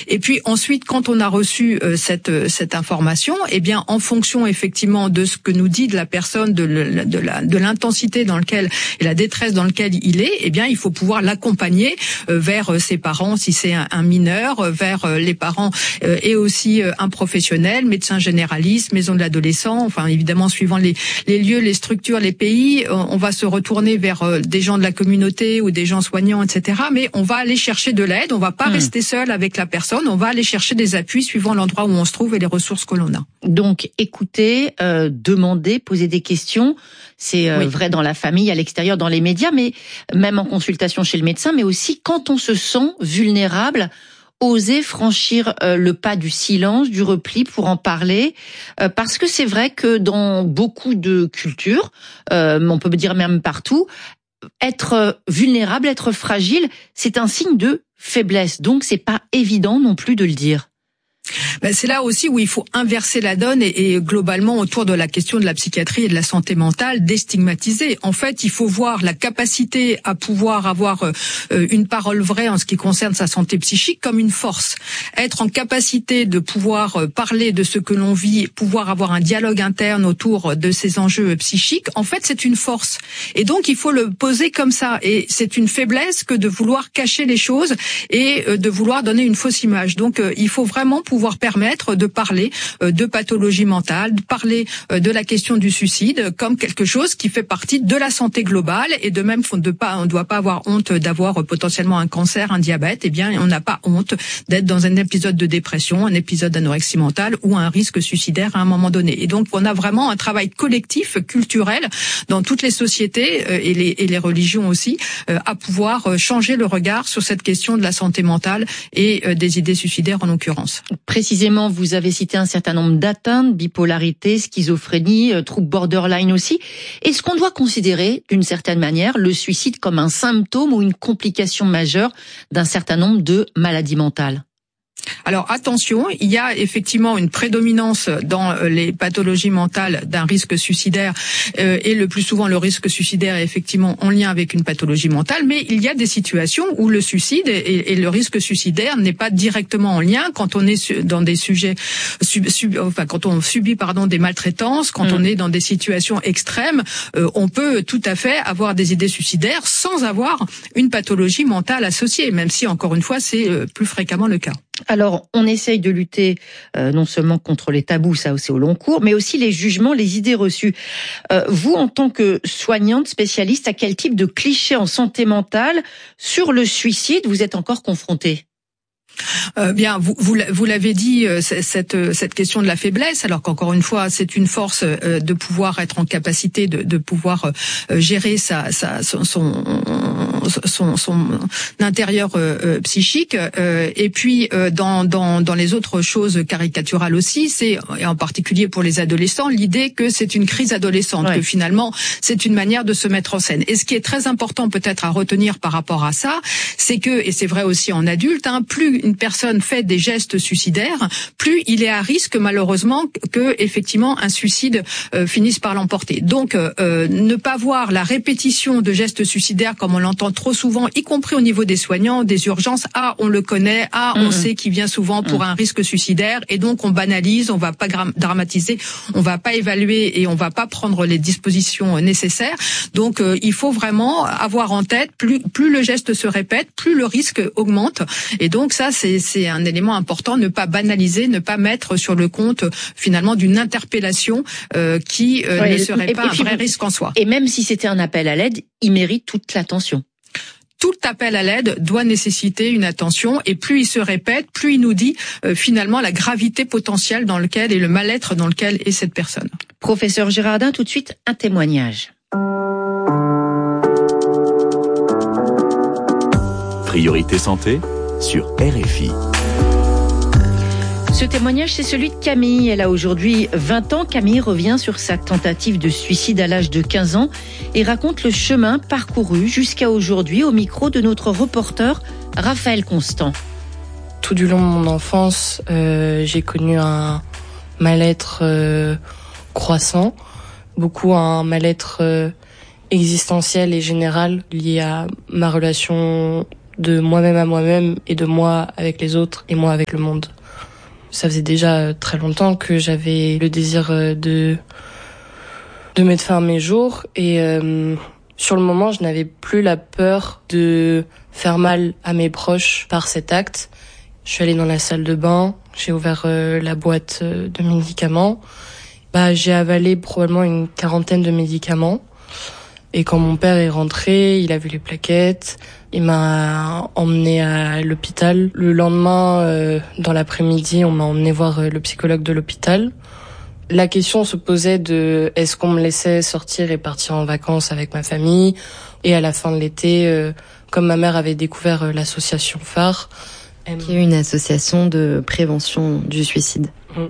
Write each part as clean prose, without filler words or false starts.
Et puis ensuite, quand on a reçu cette information, eh bien, en fonction effectivement de ce que nous dit de la personne, de l'intensité dans lequel et la détresse dans lequel il est, eh bien, il faut pouvoir l'accompagner vers ses parents si c'est un mineur, vers les parents et aussi un professionnel, médecin généraliste, maison de l'adolescent, enfin évidemment suivant les lieux, les structures, les pays, on va se retourner vers des gens de la communauté ou des gens soignants, etc. Mais on va aller chercher de l'aide, on va pas rester seul avec la personne, on va aller chercher des appuis suivant l'endroit où on se trouve et les ressources que l'on a. Donc écouter, demander, poser des questions, c'est vrai dans la famille, à l'extérieur, dans les médias, mais même en consultation chez le médecin, mais aussi quand on se sent vulnérable, oser franchir le pas du silence, du repli pour en parler, parce que c'est vrai que dans beaucoup de cultures, on peut dire même partout, être vulnérable, être fragile, c'est un signe de faiblesse. Donc c'est pas évident non plus de le dire. C'est là aussi où il faut inverser la donne et globalement autour de la question de la psychiatrie et de la santé mentale, déstigmatiser. En fait, il faut voir la capacité à pouvoir avoir une parole vraie en ce qui concerne sa santé psychique comme une force. Être en capacité de pouvoir parler de ce que l'on vit, pouvoir avoir un dialogue interne autour de ces enjeux psychiques, en fait, c'est une force. Et donc, il faut le poser comme ça. Et c'est une faiblesse que de vouloir cacher les choses et de vouloir donner une fausse image. Donc, il faut vraiment pouvoir permettre de parler de pathologie mentale, de parler de la question du suicide comme quelque chose qui fait partie de la santé globale et de même on ne doit pas avoir honte d'avoir potentiellement un cancer, un diabète. Eh bien, on n'a pas honte d'être dans un épisode de dépression, un épisode d'anorexie mentale ou un risque suicidaire à un moment donné. Et donc, on a vraiment un travail collectif, culturel, dans toutes les sociétés et les religions aussi, à pouvoir changer le regard sur cette question de la santé mentale et des idées suicidaires en l'occurrence. Précisément, vous avez cité un certain nombre d'atteintes, bipolarité, schizophrénie, troubles borderline aussi. Est-ce qu'on doit considérer, d'une certaine manière, le suicide comme un symptôme ou une complication majeure d'un certain nombre de maladies mentales ? Alors attention, il y a effectivement une prédominance dans les pathologies mentales d'un risque suicidaire et le plus souvent le risque suicidaire est effectivement en lien avec une pathologie mentale, mais il y a des situations où le suicide et le risque suicidaire n'est pas directement en lien quand on est dans des sujets quand on subit des maltraitances, quand on est dans des situations extrêmes, on peut tout à fait avoir des idées suicidaires sans avoir une pathologie mentale associée, même si encore une fois c'est plus fréquemment le cas. Alors, on essaye de lutter non seulement contre les tabous, ça c'est au long cours, mais aussi les jugements, les idées reçues. Vous, en tant que soignante spécialiste, à quel type de clichés en santé mentale sur le suicide vous êtes encore confrontée ? Bien, vous l'avez dit, cette question de la faiblesse, alors qu'encore une fois, c'est une force de pouvoir être en capacité de pouvoir gérer son intérieur psychique. Et puis dans les autres choses caricaturales aussi, c'est et en particulier pour les adolescents, l'idée que c'est une crise adolescente, que finalement c'est une manière de se mettre en scène. Et ce qui est très important peut-être à retenir par rapport à ça, c'est que, et c'est vrai aussi en adulte, plus une personne fait des gestes suicidaires, plus il est à risque malheureusement que effectivement un suicide finisse par l'emporter. Donc ne pas voir la répétition de gestes suicidaires comme on l'entend trop souvent, y compris au niveau des soignants, des urgences, on le connaît, on sait qu'il vient souvent pour un risque suicidaire et donc on banalise, on va pas dramatiser, on va pas évaluer et on va pas prendre les dispositions nécessaires. Donc il faut vraiment avoir en tête plus le geste se répète, plus le risque augmente et donc ça c'est un élément important, ne pas banaliser, ne pas mettre sur le compte finalement d'une interpellation qui ne serait pas un vrai risque en soi. Et même si c'était un appel à l'aide, il mérite toute l'attention. Tout appel à l'aide doit nécessiter une attention et plus il se répète, plus il nous dit finalement la gravité potentielle dans lequel et le mal-être dans lequel est cette personne. Professeur Girardin, tout de suite un témoignage. Priorité santé sur RFI. Ce témoignage, c'est celui de Camille. Elle a aujourd'hui 20 ans. Camille revient sur sa tentative de suicide à l'âge de 15 ans et raconte le chemin parcouru jusqu'à aujourd'hui au micro de notre reporter Raphaël Constant. Tout du long de mon enfance, j'ai connu un mal-être croissant, beaucoup un mal-être existentiel et général lié à ma relation de moi-même à moi-même et de moi avec les autres et moi avec le monde. Ça faisait déjà très longtemps que j'avais le désir de mettre fin à mes jours et sur le moment, je n'avais plus la peur de faire mal à mes proches par cet acte. Je suis allée dans la salle de bain, j'ai ouvert la boîte de médicaments. J'ai avalé probablement une 40aine de médicaments. Et quand mon père est rentré, il a vu les plaquettes, il m'a emmené à l'hôpital. Le lendemain, dans l'après-midi, on m'a emmené voir le psychologue de l'hôpital. La question se posait de est-ce qu'on me laissait sortir et partir en vacances avec ma famille. Et à la fin de l'été, comme ma mère avait découvert l'association Phare, qui est une association de prévention du suicide.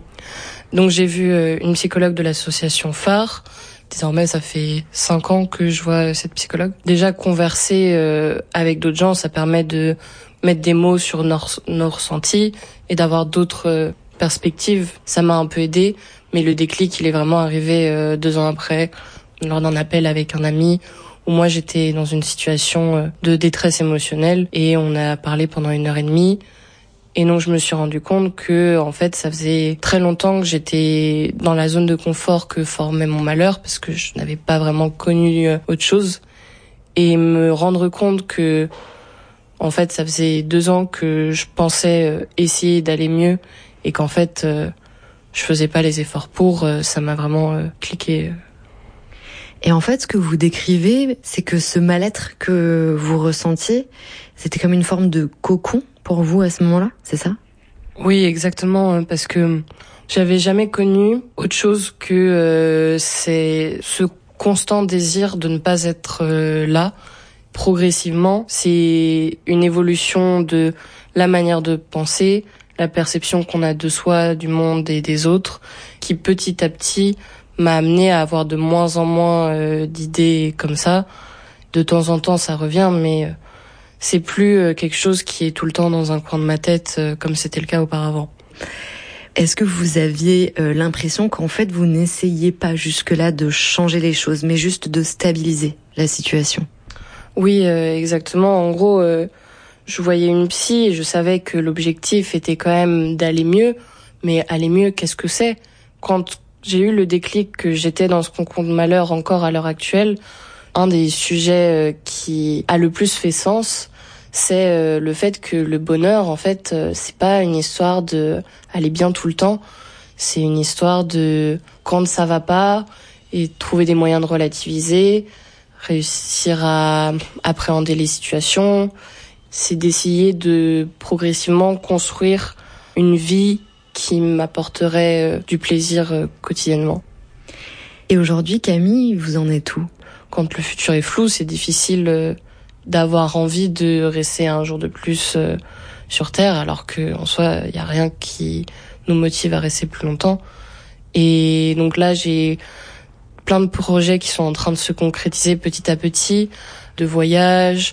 Donc j'ai vu une psychologue de l'association Phare. Désormais, ça fait 5 ans que je vois cette psychologue. Déjà, converser avec d'autres gens, ça permet de mettre des mots sur nos ressentis et d'avoir d'autres perspectives. Ça m'a un peu aidé, mais le déclic, il est vraiment arrivé 2 ans après, lors d'un appel avec un ami, où moi j'étais dans une situation de détresse émotionnelle et on a parlé pendant 1h30. Et donc je me suis rendu compte que en fait ça faisait très longtemps que j'étais dans la zone de confort que formait mon malheur parce que je n'avais pas vraiment connu autre chose. Et me rendre compte que en fait ça faisait 2 ans que je pensais essayer d'aller mieux et qu'en fait je faisais pas les efforts pour, ça m'a vraiment cliqué. Et en fait, ce que vous décrivez, c'est que ce mal-être que vous ressentiez, c'était comme une forme de cocon pour vous à ce moment-là, c'est ça ? Oui, exactement, parce que j'avais jamais connu autre chose que c'est ce constant désir de ne pas être là. Progressivement, c'est une évolution de la manière de penser, la perception qu'on a de soi, du monde et des autres, qui petit à petit m'a amené à avoir de moins en moins d'idées comme ça. De temps en temps, ça revient, mais c'est plus quelque chose qui est tout le temps dans un coin de ma tête, comme c'était le cas auparavant. Est-ce que vous aviez l'impression qu'en fait, vous n'essayiez pas jusque-là de changer les choses, mais juste de stabiliser la situation ? Oui, exactement. En gros, je voyais une psy et je savais que l'objectif était quand même d'aller mieux. Mais aller mieux, qu'est-ce que c'est ? Quand j'ai eu le déclic que j'étais dans ce concours de malheur encore à l'heure actuelle, un des sujets qui a le plus fait sens, c'est le fait que le bonheur, en fait, c'est pas une histoire de aller bien tout le temps. C'est une histoire de quand ça va pas et trouver des moyens de relativiser, réussir à appréhender les situations. C'est d'essayer de progressivement construire une vie qui m'apporterait du plaisir quotidiennement. Et aujourd'hui, Camille, vous en êtes où ? Quand le futur est flou, c'est difficile d'avoir envie de rester un jour de plus sur Terre, alors qu'en soi, il n'y a rien qui nous motive à rester plus longtemps. Et donc là, j'ai plein de projets qui sont en train de se concrétiser petit à petit, de voyages.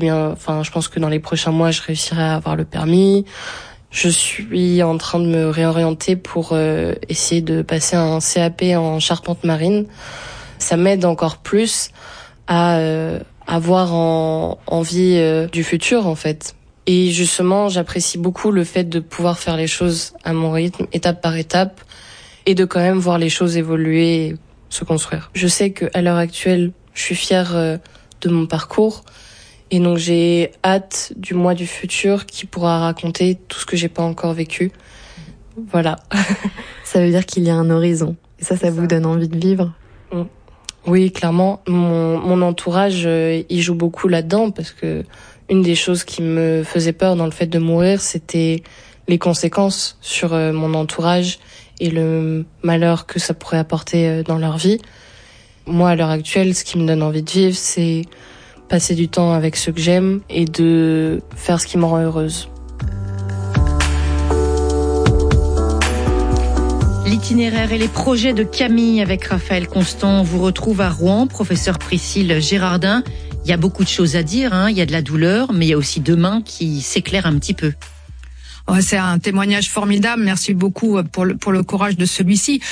Je pense que dans les prochains mois, je réussirai à avoir le permis. Je suis en train de me réorienter pour essayer de passer un CAP en charpente marine. Ça m'aide encore plus à avoir envie du futur, en fait. Et justement, j'apprécie beaucoup le fait de pouvoir faire les choses à mon rythme, étape par étape, et de quand même voir les choses évoluer et se construire. Je sais qu'à l'heure actuelle, je suis fière de mon parcours, et donc j'ai hâte du mois du futur qui pourra raconter tout ce que j'ai pas encore vécu. Voilà. Ça veut dire qu'il y a un horizon. Et ça vous donne envie de vivre ? Oui, clairement. Mon entourage, il joue beaucoup là-dedans parce que une des choses qui me faisait peur dans le fait de mourir, c'était les conséquences sur mon entourage et le malheur que ça pourrait apporter dans leur vie. Moi, à l'heure actuelle, ce qui me donne envie de vivre, c'est passer du temps avec ceux que j'aime et de faire ce qui me rend heureuse. L'itinéraire et les projets de Camille avec Raphaël Constant vous retrouvent à Rouen, professeur Priscille Gérardin. Il y a beaucoup de choses à dire, il y a de la douleur, mais il y a aussi demain qui s'éclaire un petit peu. C'est un témoignage formidable. Merci beaucoup pour le courage de celui-ci.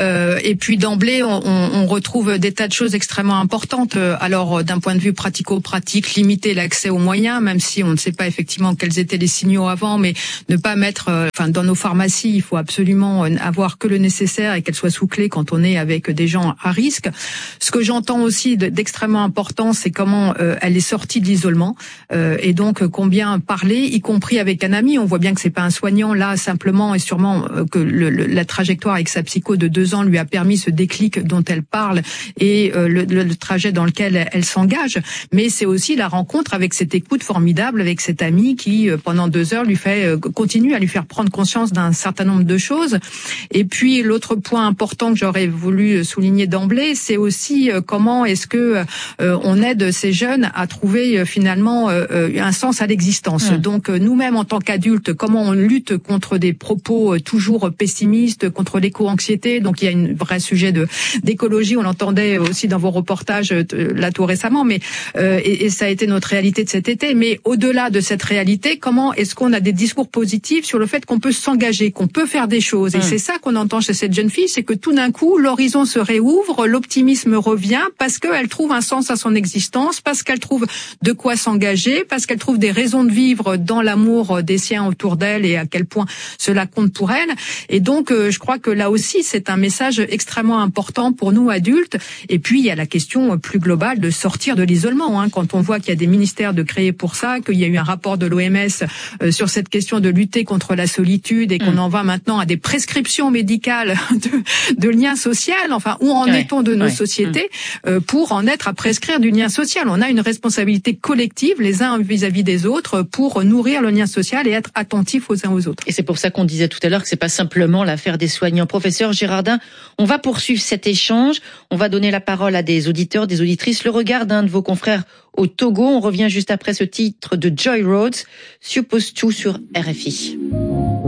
Et puis d'emblée, on retrouve des tas de choses extrêmement importantes. Alors, d'un point de vue pratico-pratique, limiter l'accès aux moyens, même si on ne sait pas effectivement quels étaient les signaux avant, mais ne pas mettre, dans nos pharmacies, il faut absolument avoir que le nécessaire et qu'elles soient sous clé quand on est avec des gens à risque. Ce que j'entends aussi d'extrêmement important, c'est comment elle est sortie de l'isolement et donc combien parler, y compris avec un ami. On voit bien que c'est pas un soignant là simplement et sûrement que la trajectoire avec sa psycho de 2 ans lui a permis ce déclic dont elle parle et le trajet dans lequel elle s'engage. Mais c'est aussi la rencontre avec cette écoute formidable avec cet ami qui pendant 2 heures continue à lui faire prendre conscience d'un certain nombre de choses. Et puis l'autre point important que j'aurais voulu souligner d'emblée, c'est aussi comment est-ce que on aide ces jeunes à trouver finalement un sens à l'existence. Donc nous-mêmes en tant qu'adultes, comment on lutte contre des propos toujours pessimistes, contre l'éco-anxiété. Donc il y a un vrai sujet d'écologie, on l'entendait aussi dans vos reportages là tout récemment, mais et ça a été notre réalité de cet été. Mais au-delà de cette réalité, comment est-ce qu'on a des discours positifs sur le fait qu'on peut s'engager, qu'on peut faire des choses. Et c'est ça qu'on entend chez cette jeune fille, c'est que tout d'un coup, l'horizon se réouvre, l'optimisme revient parce qu'elle trouve un sens à son existence, parce qu'elle trouve de quoi s'engager, parce qu'elle trouve des raisons de vivre dans l'amour des siens autour d'elle et à quel point cela compte pour elle. Et donc, je crois que là aussi, c'est un message extrêmement important pour nous adultes. Et puis, il y a la question plus globale de sortir de l'isolement. Quand on voit qu'il y a des ministères de créer pour ça, qu'il y a eu un rapport de l'OMS sur cette question de lutter contre la solitude et qu'on en va maintenant à des prescriptions médicales de liens sociaux. Enfin, où en est-on de nos sociétés pour en être à prescrire du lien social? On a une responsabilité collective, les uns vis-à-vis des autres, pour nourrir le lien social et être attentifs aux uns aux autres. Et c'est pour ça qu'on disait tout à l'heure que c'est pas simplement l'affaire des soignants. Professeur Girardin, on va poursuivre cet échange. On va donner la parole à des auditeurs, des auditrices. Le regard d'un de vos confrères au Togo. On revient juste après ce titre de Joy Rhodes, Supposed to sur RFI.